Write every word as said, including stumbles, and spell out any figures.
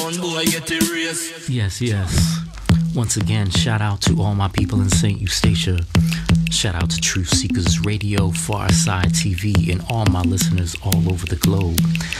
boy get erased. Yes, yes. Once again, shout out to all my people in Saint Eustatia. Shout out to Truth Seekers Radio, Farside T V, and all my listeners all over the globe.